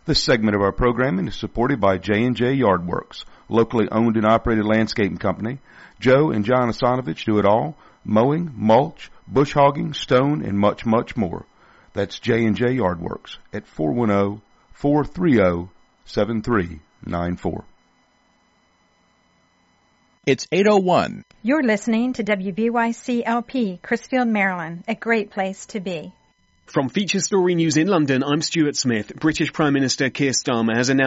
This segment of our programming is supported by J&J Yardworks, locally owned and operated landscaping company. Joe and John Asanovich do it all: mowing, mulch, bush hogging, stone, and much, much more. That's J&J Yardworks at 410-430-7394. It's 8:01. You're listening to WVYC-LP, Crisfield, Maryland, a great place to be. From Feature Story News in London, I'm Stuart Smith. British Prime Minister Keir Starmer has announced